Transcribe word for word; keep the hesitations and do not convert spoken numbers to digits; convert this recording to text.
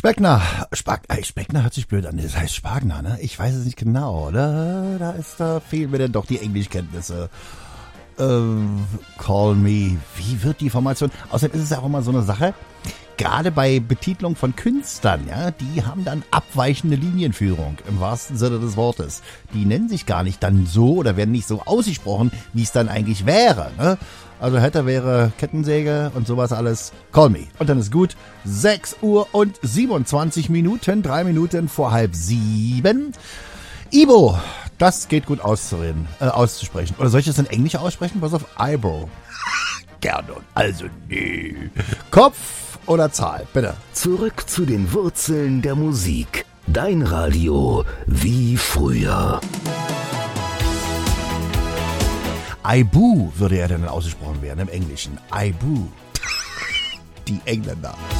Speckner. Spag, ey, Speckner hört sich blöd an. Das heißt Spagner, ne? Ich weiß es nicht genau, oder? Da ist da fehlen mir denn doch die Englischkenntnisse. Ähm, call me. Wie wird die Formation? Außerdem ist es ja auch immer so eine Sache. Gerade bei Betitlung von Künstlern, ja, die haben dann abweichende Linienführung, im wahrsten Sinne des Wortes. Die nennen sich gar nicht dann so oder werden nicht so ausgesprochen, wie es dann eigentlich wäre, ne? Also hätte, wäre Kettensäge und sowas alles. Call me. Und dann ist gut. sechs Uhr und siebenundzwanzig Minuten, drei Minuten vor halb sieben. Ibo, das geht gut auszureden, äh, auszusprechen. Oder soll ich das in Englisch aussprechen? Pass auf, Ibo. Gerne. Also nee. Kopf oder Zahl, bitte. Zurück zu den Wurzeln der Musik. Dein Radio wie früher. Ibu würde ja dann ausgesprochen werden im Englischen. Ibu. Die Engländer.